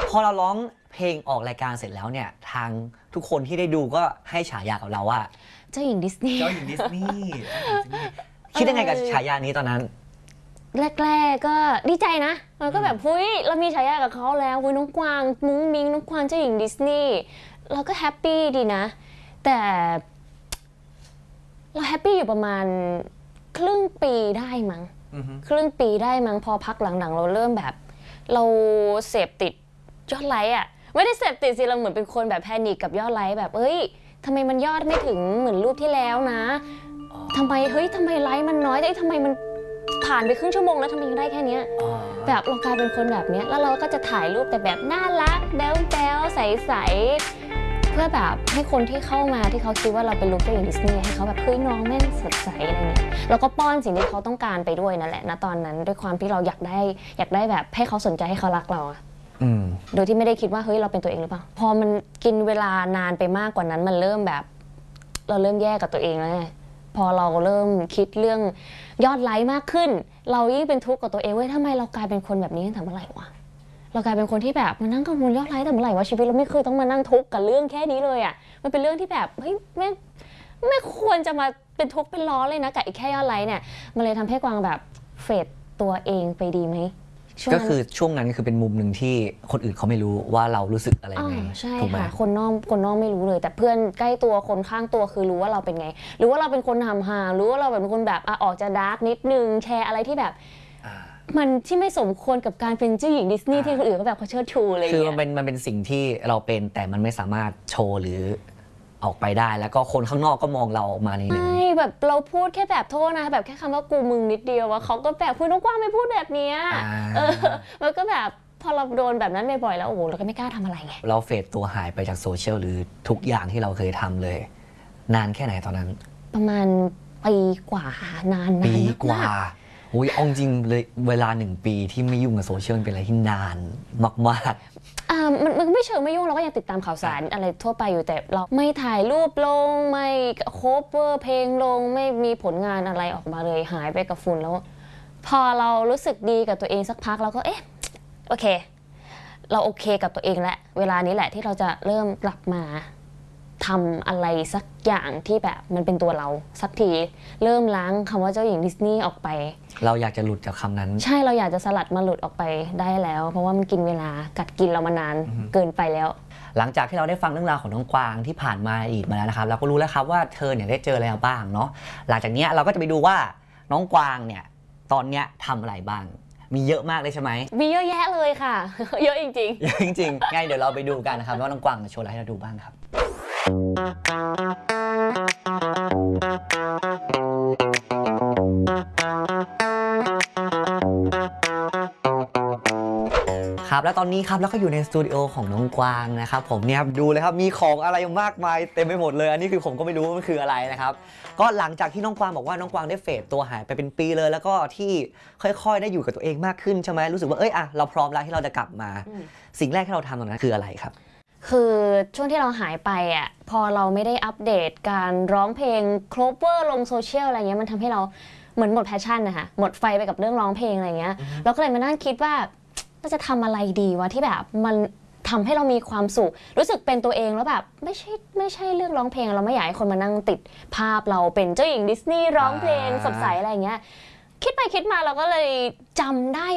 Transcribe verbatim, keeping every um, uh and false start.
พอเราร้องเพลงออกรายการเสร็จแล้วเนี่ยทางทุกคนที่ได้ดูก็ให้ฉายากับเราว่าเจ้าหญิงดิสนีย์เจ้าหญิงดิสนีย์คิดยังไงกับฉายานี้ตอนนั้นแรกๆก็ดีใจนะมันก็แบบเฮ้ยเรามีฉายากับเขาแล้วเฮ้ยน้องกวางมุ้งมิ้งน้องกวางเจ้าหญิงดิสนีย์เราก็แฮปปี้ดีนะแต่เราแฮปปี้อยู่ประมาณครึ่งปีได้มั้งครึ่งปีได้มั้งพอพักหลังๆเราเริ่มแบบเราเสพติดยอดไลค์อ่ะไม่ได้เสพติดสิเราเหมือนเป็นคนแบบแพนิคกับยอดไลค์แบบเอ้ยทำไมมันยอดไม่ถึงเหมือนรูปที่แล้วนะทำไมเฮ้ยทำไมไลค์มันน้อยแต่ทำไมมันผ่านไปครึ่งชั่วโมงแล้วทำไมยังได้แค่นี้แบบเรากลายเป็นคนแบบนี้แล้วเราก็จะถ่ายรูปแต่แบบน่ารักแบ๊วๆใสๆเพื่อแบบให้คนที่เข้ามาที่เขาคิดว่าเราเป็นลูกเจ้าหญิงดิสนีย์ให้เขาแบบเฮ้ยน้องแม่งสดใสอะไรเงี้ยแล้วก็ป้อนสิ่งที่เขาต้องการไปด้วยนั่นแหละณตอนนั้นด้วยความที่เราอยากได้อยากได้แบบให้เขาสนใจให้เขารักเราอะโดยที่ไม่ได้คิดว่าเฮ้ยเราเป็นตัวเองหรือเปล่าพอมันกินเวลานานไปมากกว่านั้นมันเริ่มแบบเราเริ่มแย่กับตัวเองแล้วไงพอเราเริ่มคิดเรื่องยอดไลค์มากขึ้นเรายิ่งเป็นทุกข์กับตัวเองเว้ยทำไมเรากลายเป็นคนแบบนี้ตั้งแต่เมื่อไหร่วะเรากลายเป็นคนที่แบบมานั่งกังวลยอดไลค์แต่เมื่อไหร่วะชีวิตเราไม่เคยต้องมานั่งทุกข์กับเรื่องแค่นี้เลยอ่ะมันเป็นเรื่องที่แบบเฮ้ยไม่ไม่ควรจะมาเป็นทุกข์เป็นล้อเลยนะกับอีกแค่ยอดไลค์เนี่ยมันเลยทำให้กวางแบบเฟดตัวเองไปดีไหมก็คือช่วงนั้นคือเป็นมุมหนึ่งที่คนอื่นเขาไม่รู้ว่าเรารู้สึกอะไรไงใช่ค่ะคนนอกคนนอกไม่รู้เลยแต่เพื่อนใกล้ตัวคนข้างตัวคือรู้ว่าเราเป็นไงรู้ว่าเราเป็นคนหำหารู้ว่าเราเป็นคนแบบออกจะดาร์กนิดนึงแชร์อะไรที่แบบมันที่ไม่สมควรกับการเป็นเจ้าหญิงดิสนีย์ที่คนอื่นก็แบบเขาเชิดชูอะไรอย่างเงี้ยคือมันเป็นมันเป็นสิ่งที่เราเป็นแต่มันไม่สามารถโชว์หรือออกไปได้แล้วก็คนข้างนอกก็มองเราออกมาในนั้นใช่แบบเราพูดแค่แบบโทษนะแบบแค่คำว่ากูมึงนิดเดียวว่าเขาก็แบบคุณน้องกว้างไม่พูดแบบนี้เออมันก็แบบพอเราโดนแบบนั้นบ่อยๆแล้วโอ้โหเราก็ไม่กล้าทำอะไรไงเราเฟดตัวหายไปจากโซเชียลหรือทุกอย่างที่เราเคยทำเลยนานแค่ไหนตอนนั้นประมาณปีกว่านานปีกว่าโอ้ยเอาจริงเลยเวลาหนึ่งปีที่ไม่ยุ่งกับโซเชียลเป็นอะไรที่นานมากๆอ่ามันมันไม่เชิงไม่ยุ่งเราก็ยังติดตามข่าวสารอะไรทั่วไปอยู่แต่เราไม่ถ่ายรูปลงไม่โคเวอร์เพลงลงไม่มีผลงานอะไรออกมาเลยหายไปกับฝุ่นแล้วพอเรารู้สึกดีกับตัวเองสักพักเราก็เอ๊ะโอเคเราโอเคกับตัวเองแล้วเวลานี้แหละที่เราจะเริ่มกลับมาทำอะไรสักอย่างที่แบบมันเป็นตัวเราสักทีเริ่มล้างคำว่าเจ้าหญิงดิสนีย์ออกไปเราอยากจะหลุดจากคำนั้นใช่เราอยากจะสลัดมาหลุดออกไปได้แล้วเพราะว่ามันกินเวลากัดกินเรามานานเกินไปแล้วหลังจากที่เราได้ฟังเรื่องราวของน้องกวางที่ผ่านมาอีกมาแล้วนะครับเราก็รู้แล้วครับว่าเธอเนี่ยได้เจออะไรบ้างเนาะหลังจากนี้เราก็จะไปดูว่าน้องกวางเนี่ยตอนเนี้ยทำอะไรบ้างมีเยอะมากเลยใช่ไหมมีเยอะแยะเลยค่ะเยอะจริงๆเยอะจริงๆงั้นเดี๋ยวเราไปดูกันนะครับว่าน้องกวางจะโชว์อะไรให้เราดูบ้างครับครับแล้วตอนนี้ครับแล้วก็อยู่ในสตูดิโอของน้องกวางนะครับผมเนี่ยดูเลยครับมีของอะไรมากมายเต็มไปหมดเลยอันนี้คือผมก็ไม่รู้ว่ามันคืออะไรนะครับก็หลังจากที่น้องกวางบอกว่าน้องกวางได้เฟดตัวหายไปเป็นปีเลยแล้วก็ที่ค่อยๆได้อยู่กับตัวเองมากขึ้นใช่ไหมรู้สึกว่าเอ้ยอะเราพร้อมแล้วที่เราจะกลับมาสิ่งแรกที่เราทำตอนนั้นคืออะไรครับคือช่วงที่เราหายไปอ่ะพอเราไม่ได้อัปเดตการร้องเพลงโคลเวอร์ลงโซเชียลอะไรเงี้ยมันทำให้เราเหมือนหมดแพชชั่นนะคะหมดไฟไปกับเรื่องร้องเพลงอะไรเงี้ยเราก็เลยมานั่งคิดว่าเราจะทำอะไรดีวะที่แบบมันทำให้เรามีความสุขรู้สึกเป็นตัวเองแล้วแบบไม่ใช่ไม่ใช่เรื่องร้องเพลงเราไม่อยากให้คนมานั่งติดภาพเราเป็นเจ้าหญิงดิสนีย์ร้องเพลงสดใสอะไรเงี้ยคิดไปคิดมาเราก็เลยจำได้